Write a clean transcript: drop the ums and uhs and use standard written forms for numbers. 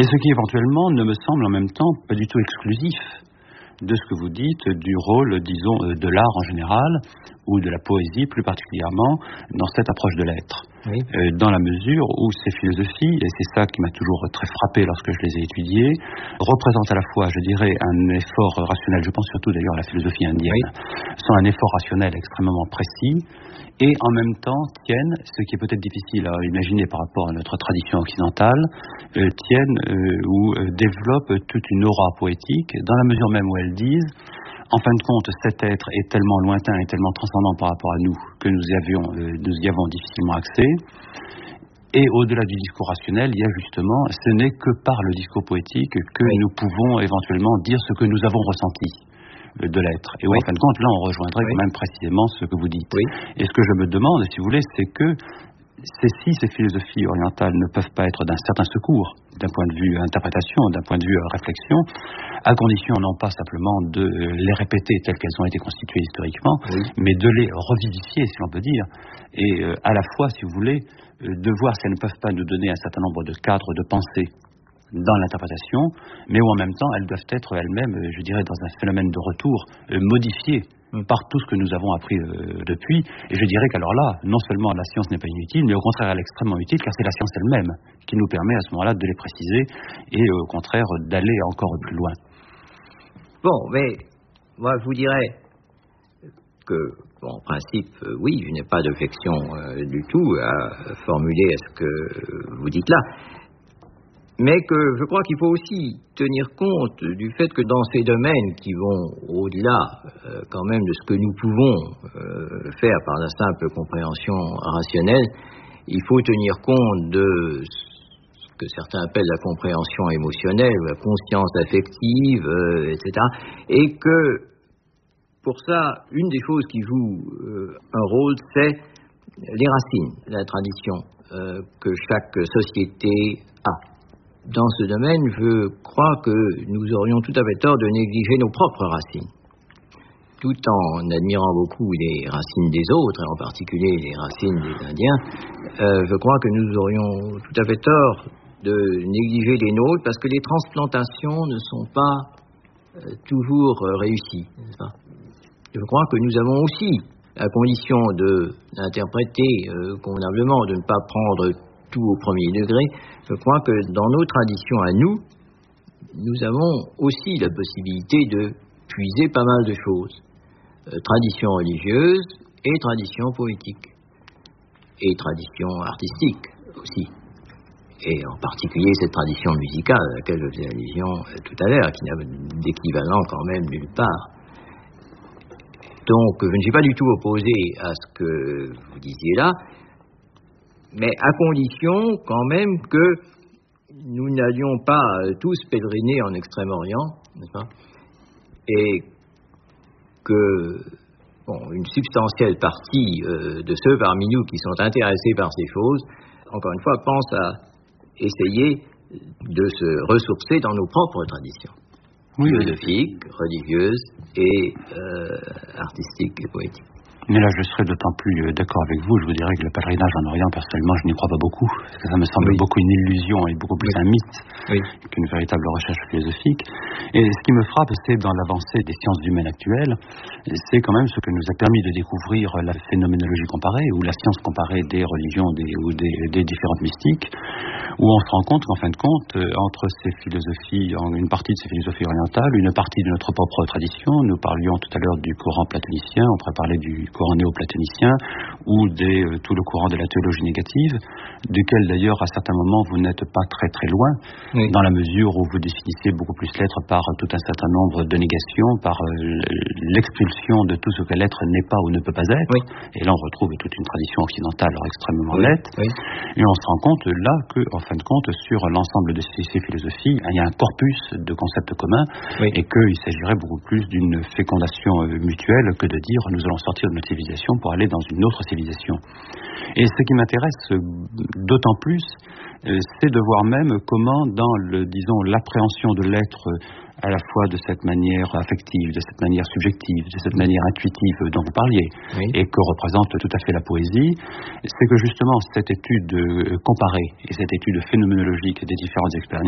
Et ce qui éventuellement ne me semble en même temps pas du tout exclusif de ce que vous dites du rôle, disons, de l'art en général, ou de la poésie plus particulièrement, dans cette approche de l'être. Oui. Dans la mesure où ces philosophies, et c'est ça qui m'a toujours très frappé lorsque je les ai étudiées, représentent à la fois, je dirais, un effort rationnel, je pense surtout d'ailleurs à la philosophie indienne, sont un effort rationnel extrêmement précis, et en même temps tiennent, ce qui est peut-être difficile à imaginer par rapport à notre tradition occidentale, ou développent toute une aura poétique, dans la mesure même où elles disent, en fin de compte, cet être est tellement lointain et tellement transcendant par rapport à nous que nous y avons difficilement accès. Et au-delà du discours rationnel, il y a justement, ce n'est que par le discours poétique que nous pouvons éventuellement dire ce que nous avons ressenti de l'être. Et en fin de compte, là, on rejoindrait quand même précisément ce que vous dites. Et ce que je me demande, si vous voulez, c'est que si ces philosophies orientales ne peuvent pas être d'un certain secours, d'un point de vue interprétation, d'un point de vue réflexion, à condition non pas simplement de les répéter telles qu'elles ont été constituées historiquement, mais de les revivifier, si l'on peut dire, et à la fois, si vous voulez, de voir si elles ne peuvent pas nous donner un certain nombre de cadres de pensée dans l'interprétation, mais où en même temps elles doivent être elles-mêmes, je dirais, dans un phénomène de retour modifié par tout ce que nous avons appris depuis. Et je dirais qu'alors là, non seulement la science n'est pas inutile, mais au contraire elle est extrêmement utile, car c'est la science elle-même qui nous permet à ce moment-là de les préciser et au contraire d'aller encore plus loin. Bon, mais moi je vous dirais que, en principe, oui, je n'ai pas d'objection du tout à formuler ce que vous dites là. Mais que je crois qu'il faut aussi tenir compte du fait que dans ces domaines qui vont au-delà quand même de ce que nous pouvons faire par la simple compréhension rationnelle, il faut tenir compte de ce que certains appellent la compréhension émotionnelle, la conscience affective, etc. Et que pour ça, une des choses qui joue un rôle, c'est les racines, la tradition que chaque société a. Dans ce domaine, je crois que nous aurions tout à fait tort de négliger nos propres racines, tout en admirant beaucoup les racines des autres, et en particulier les racines des Indiens. Je crois que nous aurions tout à fait tort de négliger les nôtres, parce que les transplantations ne sont pas toujours réussies, n'est-ce pas ? Je crois que nous avons aussi, à condition d'interpréter convenablement, de ne pas prendre tout au premier degré, je crois que dans nos traditions à nous, nous avons aussi la possibilité de puiser pas mal de choses. Tradition religieuse et tradition poétique. Et tradition artistique aussi. Et en particulier cette tradition musicale à laquelle je faisais allusion tout à l'heure, qui n'a d'équivalent quand même nulle part. Donc je ne suis pas du tout opposé à ce que vous disiez là, mais à condition quand même que nous n'allions pas tous pèleriner en Extrême-Orient, n'est-ce pas ? Et que une substantielle partie de ceux parmi nous qui sont intéressés par ces choses, encore une fois, pensent à essayer de se ressourcer dans nos propres traditions, philosophiques, religieuses et artistiques et poétiques. Mais là, je serais d'autant plus d'accord avec vous. Je vous dirais que le pèlerinage en Orient, personnellement, je n'y crois pas beaucoup. Parce que ça me semble beaucoup une illusion et beaucoup plus un mythe qu'une véritable recherche philosophique. Et ce qui me frappe, c'est dans l'avancée des sciences humaines actuelles, c'est quand même ce que nous a permis de découvrir la phénoménologie comparée, ou la science comparée des religions ou des différentes mystiques, où on se rend compte qu'en fin de compte, entre ces philosophies, une partie de ces philosophies orientales, une partie de notre propre tradition, nous parlions tout à l'heure du courant platonicien, on pourrait parler du courant néo-platonicien ou tout le courant de la théologie négative, duquel d'ailleurs à certains moments vous n'êtes pas très très loin, dans la mesure où vous définissez beaucoup plus l'être par tout un certain nombre de négations, par l'expulsion de tout ce que l'être n'est pas ou ne peut pas être. Et là on retrouve toute une tradition occidentale extrêmement nette. Et on se rend compte là que, en fin de compte, sur l'ensemble de ces philosophies, il y a un corpus de concepts communs et qu'il s'agirait beaucoup plus d'une fécondation mutuelle que de dire nous allons sortir de notre civilisation pour aller dans une autre civilisation. Et ce qui m'intéresse d'autant plus, c'est de voir même comment dans l'appréhension de l'être à la fois de cette manière affective, de cette manière subjective, de cette manière intuitive dont vous parliez, et que représente tout à fait la poésie, c'est que justement cette étude comparée et cette étude phénoménologique des différentes expériences